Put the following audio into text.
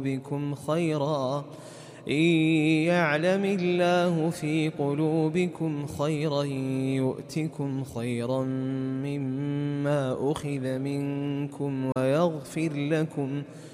بكم خيرا إن يعلم الله في قلوبكم خيرا يؤتكم خيرا مما أخذ منكم ويغفر لكم